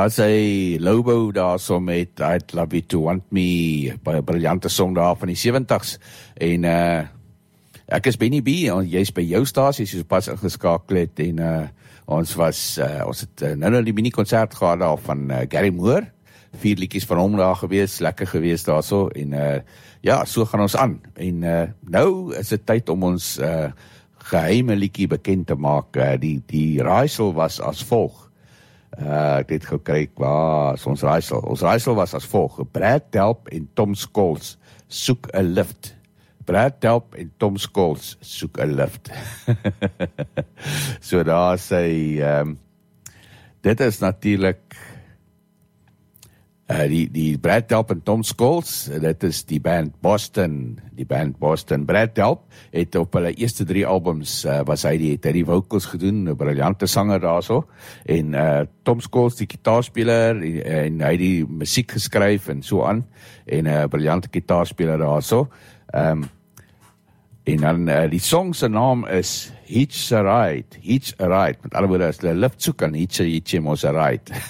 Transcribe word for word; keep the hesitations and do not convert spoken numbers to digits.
As hy Lobo daar so met I'd Love You To Want Me, by 'n briljante song daar van die sewentig's, en uh, ek is Benny B, en jy's by jou stasie, soos pas ingeskakel het, en uh, ons was, uh, ons het uh, nou nou die mini-concert gehad daar van uh, Gary Moore, vier liedjies van hom daar gewees, lekker gewees daar so, en uh, ja, so gaan ons aan, en uh, nou is dit tyd om ons uh, geheime liedjie bekend te maak. Uh, die, die raaisel was as volg. Uh, ek het gekyk, waar is ons raaisel? Ons raaisel was as volg. Brad Delp en Tom Scholes soek 'n lift. Brad Delp en Tom Scholes soek 'n lift. So daar sê, um, dit is natuurlijk Uh, die, die Brad Delp en Tom Scholes, dit is die band Boston, die band Boston. Brad Delp het op hulle eerste drie albums, uh, was hy die, het hy die vocals gedoen, 'n briljante sanger daar so, en uh, Tom Scholes die gitaarspeler, en, en hy die musiek geskryf en so aan, en 'n uh, briljante gitaarspeler daar so. Um, en dan uh, die song se naam is Hitch a Ride, Hitch a Ride, met alle woorde as hulle lift soek, en Hitch a Hitch a Ride.